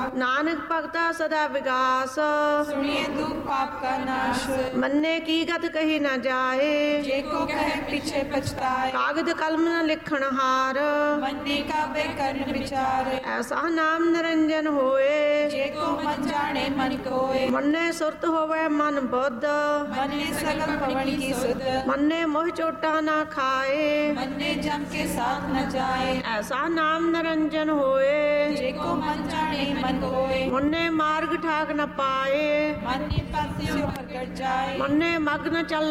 नानक भगता सदा विकास, सुनिए दुख पाप का नाश। मन्ने की गत कही न जाए, जे को कहे पीछे पछताए। कागद कलम न लिखण हार, मन्ने का बेकर्न विचार। ऐसा नाम निरंजन होए, जे को मन जाने मन कोय। मन्ने सुरत होवे मन बुद्ध, मन्ने सगल पवन की सुध। मन्ने मोह चोटा न खाए, मन्ने जम के साथ न जाए। ऐसा नाम निरंजन होए, जे को मन जाने मन कोय। मन्ने मार्ग ठाक न पाए, मन्ने पतियों प्रकट जाए। मन्ने मग्न चल